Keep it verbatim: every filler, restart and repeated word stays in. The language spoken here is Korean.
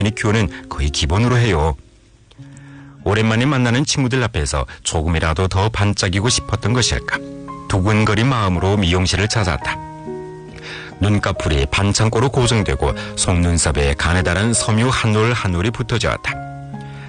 매니큐어는 거의 기본으로 해요. 오랜만에 만나는 친구들 앞에서 조금이라도 더 반짝이고 싶었던 것일까. 두근거린 마음으로 미용실을 찾았다. 눈꺼풀이 반창고로 고정되고 속눈썹에 가느다란 섬유 한 올 한 올이 붙어져 있다.